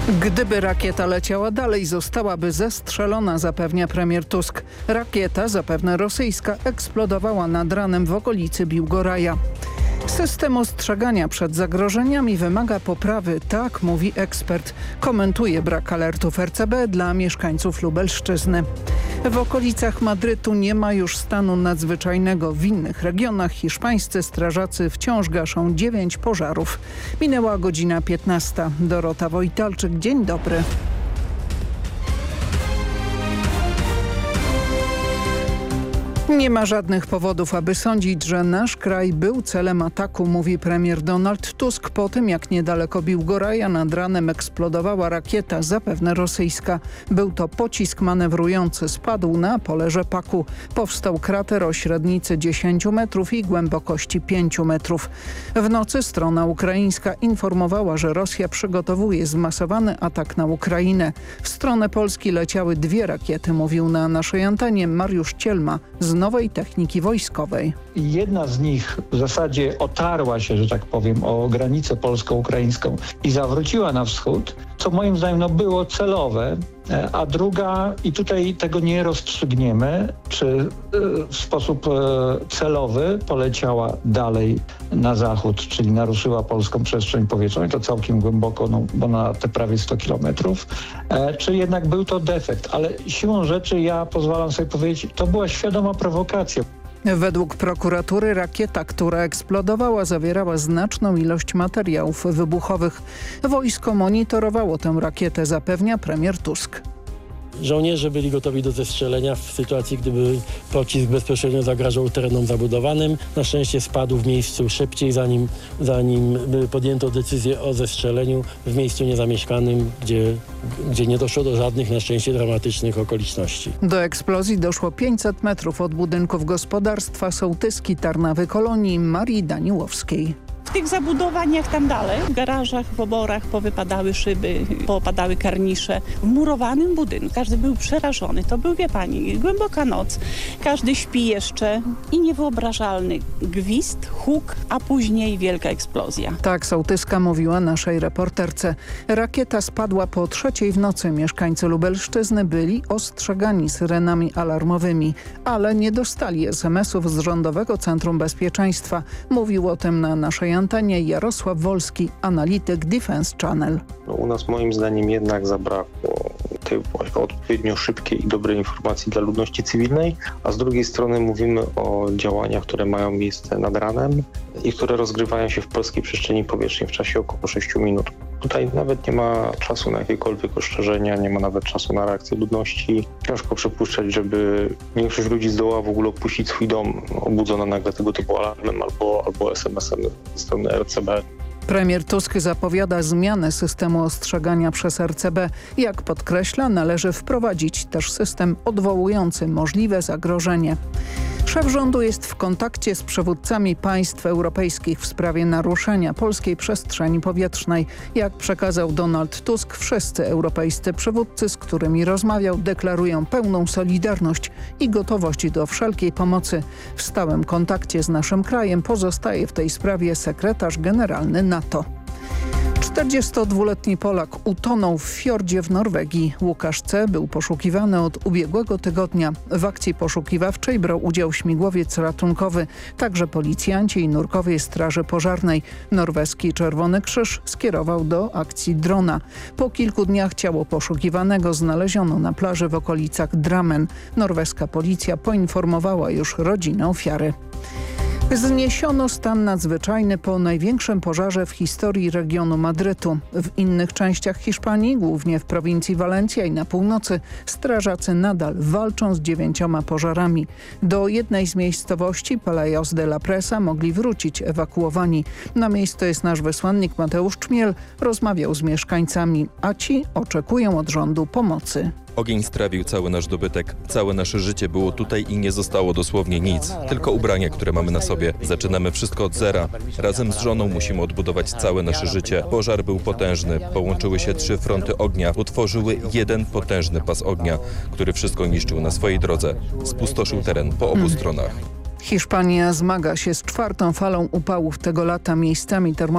Gdyby rakieta leciała dalej, zostałaby zestrzelona, zapewnia premier Tusk. Rakieta, zapewne rosyjska, eksplodowała nad ranem w okolicy Biłgoraja. System ostrzegania przed zagrożeniami wymaga poprawy, tak mówi ekspert. Komentuje brak alertów RCB dla mieszkańców Lubelszczyzny. W okolicach Madrytu nie ma już stanu nadzwyczajnego. W innych regionach hiszpańscy strażacy wciąż gaszą 9 pożarów. Minęła godzina 15. Dorota Wojtalczyk, dzień dobry. Nie ma żadnych powodów, aby sądzić, że nasz kraj był celem ataku, mówi premier Donald Tusk po tym, jak niedaleko Biłgoraja nad ranem eksplodowała rakieta, zapewne rosyjska. Był to pocisk manewrujący, spadł na pole rzepaku. Powstał krater o średnicy 10 metrów i głębokości 5 metrów. W nocy strona ukraińska informowała, że Rosja przygotowuje zmasowany atak na Ukrainę. W stronę Polski leciały 2 rakiety, mówił na naszej antenie Mariusz Cielma z nowej techniki wojskowej. Jedna z nich w zasadzie otarła się, że tak powiem, o granicę polsko-ukraińską i zawróciła na wschód, co moim zdaniem było celowe, a druga, i tutaj tego nie rozstrzygniemy, czy w sposób celowy poleciała dalej na zachód, czyli naruszyła polską przestrzeń powietrzną i to całkiem głęboko, bo na te prawie 100 kilometrów, czy jednak był to defekt. Ale siłą rzeczy ja pozwalam sobie powiedzieć, to była świadoma prowokacja. Według prokuratury rakieta, która eksplodowała, zawierała znaczną ilość materiałów wybuchowych. Wojsko monitorowało tę rakietę, zapewnia premier Tusk. Żołnierze byli gotowi do zestrzelenia w sytuacji, gdyby pocisk bezpośrednio zagrażał terenom zabudowanym. Na szczęście spadł w miejscu szybciej, zanim podjęto decyzję o zestrzeleniu w miejscu niezamieszkanym, gdzie nie doszło do żadnych, na szczęście, dramatycznych okoliczności. Do eksplozji doszło 500 metrów od budynków gospodarstwa Sołtyski Tarnawy Kolonii Marii Daniłowskiej. W tych zabudowaniach tam dalej, w garażach, w oborach powypadały szyby, popadały karnisze. W murowanym budynku każdy był przerażony. To był, wie pani, głęboka noc. Każdy śpi jeszcze i niewyobrażalny gwizd, huk, a później wielka eksplozja. Tak Sołtyska mówiła naszej reporterce. Rakieta spadła po 3:00 w nocy. Mieszkańcy Lubelszczyzny byli ostrzegani syrenami alarmowymi, ale nie dostali SMS-ów z Rządowego Centrum Bezpieczeństwa. Mówił o tym na naszej antenie Jarosław Wolski, analityk Defense Channel. U nas moim zdaniem jednak zabrakło tej odpowiednio szybkiej i dobrej informacji dla ludności cywilnej, a z drugiej strony mówimy o działaniach, które mają miejsce nad ranem i które rozgrywają się w polskiej przestrzeni powietrznej w czasie około 6 minut. Tutaj nawet nie ma czasu na jakiekolwiek ostrzeżenia, nie ma nawet czasu na reakcję ludności. Ciężko przypuszczać, żeby większość ludzi zdołała w ogóle opuścić swój dom obudzona nagle tego typu alarmem albo SMS-em ze strony RCB. Premier Tusk zapowiada zmianę systemu ostrzegania przez RCB. Jak podkreśla, należy wprowadzić też system odwołujący możliwe zagrożenie. Szef rządu jest w kontakcie z przywódcami państw europejskich w sprawie naruszenia polskiej przestrzeni powietrznej. Jak przekazał Donald Tusk, wszyscy europejscy przywódcy, z którymi rozmawiał, deklarują pełną solidarność i gotowość do wszelkiej pomocy. W stałym kontakcie z naszym krajem pozostaje w tej sprawie sekretarz generalny NATO. 42-letni Polak utonął w fiordzie w Norwegii. Łukasz C. był poszukiwany od ubiegłego tygodnia. W akcji poszukiwawczej brał udział śmigłowiec ratunkowy, także policjanci i nurkowie Straży Pożarnej. Norweski Czerwony Krzyż skierował do akcji drona. Po kilku dniach ciało poszukiwanego znaleziono na plaży w okolicach Drammen. Norweska policja poinformowała już rodzinę ofiary. Zniesiono stan nadzwyczajny po największym pożarze w historii regionu Madrytu. W innych częściach Hiszpanii, głównie w prowincji Walencja i na północy, strażacy nadal walczą z 9 pożarami. Do jednej z miejscowości, Palejos de la Presa, mogli wrócić ewakuowani. Na miejscu jest nasz wysłannik Mateusz Czmiel. Rozmawiał z mieszkańcami, a ci oczekują od rządu pomocy. Ogień strawił cały nasz dobytek. Całe nasze życie było tutaj i nie zostało dosłownie nic. Tylko ubrania, które mamy na sobie. Zaczynamy wszystko od zera. Razem z żoną musimy odbudować całe nasze życie. Pożar był potężny. Połączyły się 3 fronty ognia. Utworzyły jeden potężny pas ognia, który wszystko niszczył na swojej drodze. Spustoszył teren po obu stronach. Hiszpania zmaga się z 4. falą upałów tego lata. Miejscami